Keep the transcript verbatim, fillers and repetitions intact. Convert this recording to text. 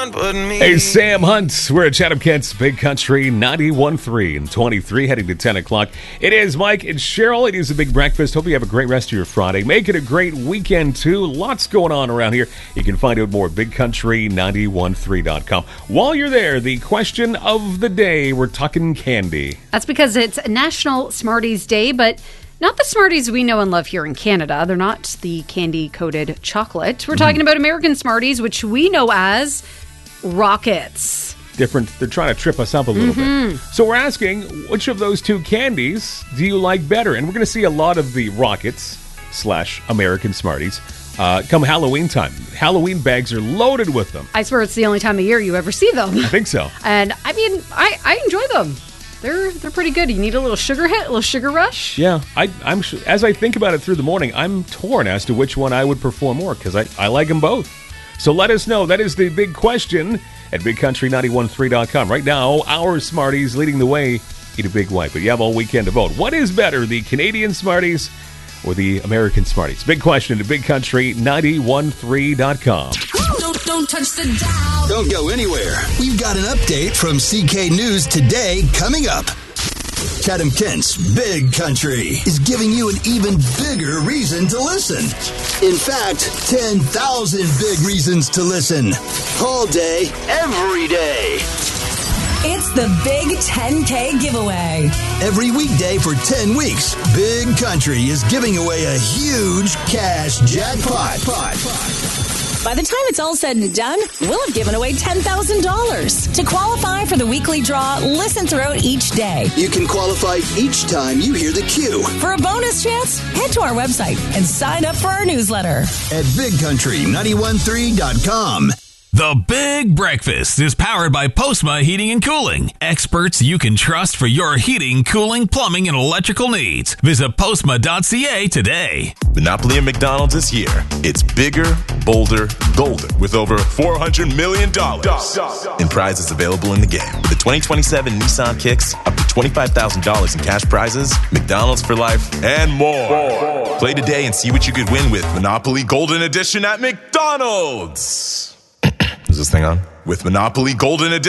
one but me. Hey, Sam Hunt. We're at Chatham Kent's Big Country ninety-one point three and twenty-three, heading to ten o'clock. It is Mike and Cheryl. It is a big breakfast. Hope you have a great rest of your Friday. Make it a great weekend, too. Lots going on around here. You can find out more at big country ninety-one point three dot com. While you're there, the question of the day, we're talking candy. That's because it's National Smarties Day, but not the Smarties we know and love here in Canada. They're not the candy-coated chocolate. We're mm-hmm. talking about American Smarties, which we know as Rockets. Different. They're trying to trip us up a little mm-hmm. bit. So we're asking, which of those two candies do you like better? And we're going to see a lot of the Rockets slash American Smarties uh, come Halloween time. Halloween bags are loaded with them. I swear it's the only time of year you ever see them. I think so. And, I mean, I, I enjoy them. They're they're pretty good. You need a little sugar hit, a little sugar rush. Yeah, I, I'm as I think about it through the morning, I'm torn as to which one I would prefer more because I, I like them both. So let us know. That is the big question at big country ninety-one point three dot com. Right now, our Smarties leading the way in a big way, but you have all weekend to vote. What is better, the Canadian Smarties or the American Smarties? Big question at big country ninety-one point three dot com. Don't, don't touch the dial. Don't go anywhere. We've got an update from C K News today coming up. Chatham Kent's Big Country is giving you an even bigger reason to listen. In fact, ten thousand big reasons to listen. All day, every day. It's the Big ten K giveaway. Every weekday for ten weeks, Big Country is giving away a huge cash jackpot. By the time it's all said and done, we'll have given away ten thousand dollars. To qualify for the weekly draw, listen throughout each day. You can qualify each time you hear the cue. For a bonus chance, head to our website and sign up for our newsletter. At big country ninety-one point three dot com. The Big Breakfast is powered by Postma Heating and Cooling. Experts you can trust for your heating, cooling, plumbing, and electrical needs. Visit postma dot c a today. Monopoly at McDonald's is here. It's bigger, bolder, golden with over four hundred million dollars in prizes available in the game. With the twenty twenty-seven Nissan Kicks, up to twenty-five thousand dollars in cash prizes, McDonald's for life, and more. more. Play today and see what you could win with Monopoly Golden Edition at McDonald's. Is this thing on? With Monopoly Golden Edition.